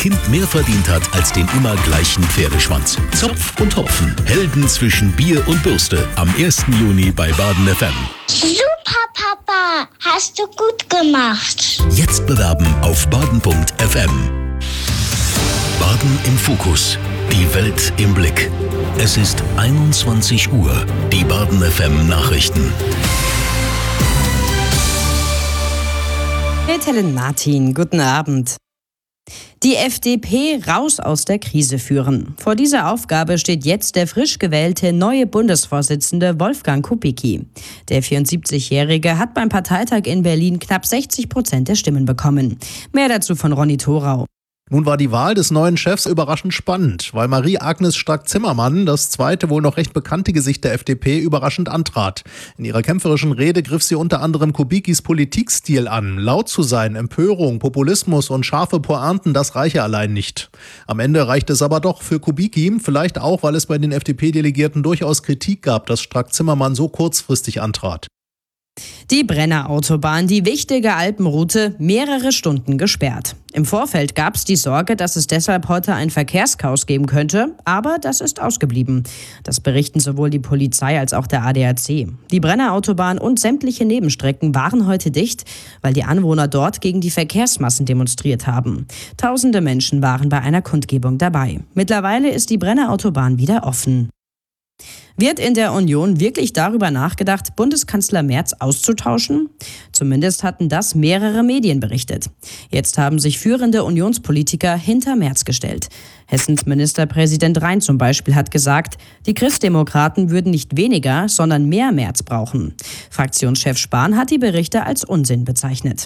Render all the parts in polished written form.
Kind mehr verdient hat als den immer gleichen Pferdeschwanz. Zopf und Hopfen. Helden zwischen Bier und Bürste. Am 1. Juni bei Baden FM. Super, Papa. Hast du gut gemacht. Jetzt bewerben auf baden.fm. Baden im Fokus. Die Welt im Blick. Es ist 21 Uhr. Die Baden FM Nachrichten. Mit Helen Martin, guten Abend. Die FDP raus aus der Krise führen. Vor dieser Aufgabe steht jetzt der frisch gewählte neue Bundesvorsitzende Wolfgang Kubicki. Der 74-Jährige hat beim Parteitag in Berlin knapp 60% der Stimmen bekommen. Mehr dazu von Ronny Thorau. Nun war die Wahl des neuen Chefs überraschend spannend, weil Marie-Agnes Strack-Zimmermann, das zweite wohl noch recht bekannte Gesicht der FDP, überraschend antrat. In ihrer kämpferischen Rede griff sie unter anderem Kubickis Politikstil an. Laut zu sein, Empörung, Populismus und scharfe Pointen, das reiche allein nicht. Am Ende reichte es aber doch für Kubicki, vielleicht auch, weil es bei den FDP-Delegierten durchaus Kritik gab, dass Strack-Zimmermann so kurzfristig antrat. Die Brenner Autobahn, die wichtige Alpenroute, mehrere Stunden gesperrt. Im Vorfeld gab es die Sorge, dass es deshalb heute ein Verkehrschaos geben könnte, aber das ist ausgeblieben. Das berichten sowohl die Polizei als auch der ADAC. Die Brenner Autobahn und sämtliche Nebenstrecken waren heute dicht, weil die Anwohner dort gegen die Verkehrsmassen demonstriert haben. Tausende Menschen waren bei einer Kundgebung dabei. Mittlerweile ist die Brenner Autobahn wieder offen. Wird in der Union wirklich darüber nachgedacht, Bundeskanzler Merz auszutauschen? Zumindest hatten das mehrere Medien berichtet. Jetzt haben sich führende Unionspolitiker hinter Merz gestellt. Hessens Ministerpräsident Rhein zum Beispiel hat gesagt, die Christdemokraten würden nicht weniger, sondern mehr Merz brauchen. Fraktionschef Spahn hat die Berichte als Unsinn bezeichnet.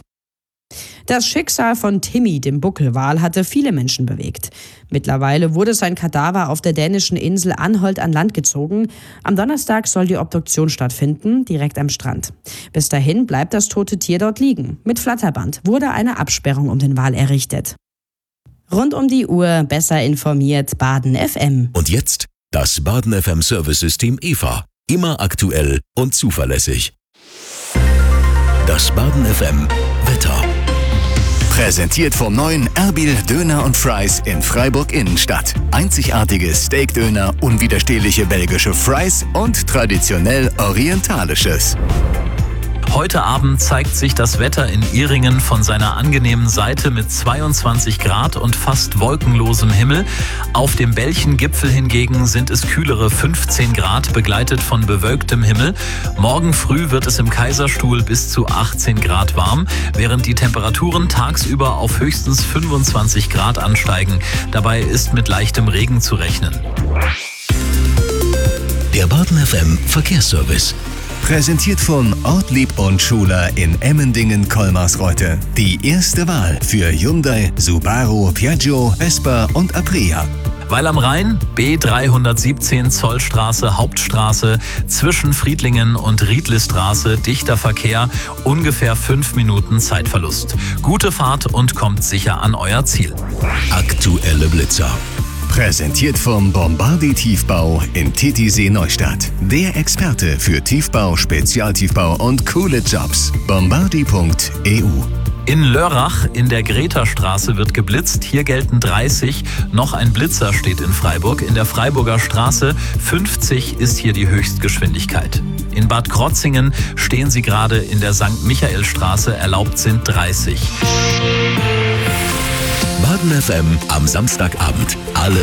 Das Schicksal von Timmy, dem Buckelwal, hatte viele Menschen bewegt. Mittlerweile wurde sein Kadaver auf der dänischen Insel Anholt an Land gezogen. Am Donnerstag soll die Obduktion stattfinden, direkt am Strand. Bis dahin bleibt das tote Tier dort liegen. Mit Flatterband wurde eine Absperrung um den Wal errichtet. Rund um die Uhr besser informiert Baden FM. Und jetzt das Baden FM Service-System EVA. Immer aktuell und zuverlässig. Das Baden FM Wetter. Präsentiert vom neuen Erbil Döner und Fries in Freiburg Innenstadt. Einzigartige Steakdöner, unwiderstehliche belgische Fries und traditionell orientalisches. Heute Abend zeigt sich das Wetter in Ihringen von seiner angenehmen Seite mit 22 Grad und fast wolkenlosem Himmel. Auf dem Belchen-Gipfel hingegen sind es kühlere 15 Grad, begleitet von bewölktem Himmel. Morgen früh wird es im Kaiserstuhl bis zu 18 Grad warm, während die Temperaturen tagsüber auf höchstens 25 Grad ansteigen. Dabei ist mit leichtem Regen zu rechnen. Der Baden FM Verkehrsservice. Präsentiert von Ortlieb und Schuler in Emmendingen-Kolmarsreute. Die erste Wahl für Hyundai, Subaru, Piaggio, Vespa und Aprilia. Weil am Rhein B317 Zollstraße, Hauptstraße, zwischen Friedlingen und Riedlisstraße, dichter Verkehr, ungefähr 5 Minuten Zeitverlust. Gute Fahrt und kommt sicher an euer Ziel. Aktuelle Blitzer. Präsentiert vom Bombardi Tiefbau in Titisee Neustadt. Der Experte für Tiefbau, Spezialtiefbau und coole Jobs. Bombardi.eu. In Lörrach in der Greta-Straße wird geblitzt. Hier gelten 30. Noch ein Blitzer steht in Freiburg. In der Freiburger Straße 50 ist hier die Höchstgeschwindigkeit. In Bad Krotzingen stehen Sie gerade in der St. Michaelstraße. Erlaubt sind 30. Baden FM am Samstagabend. Alle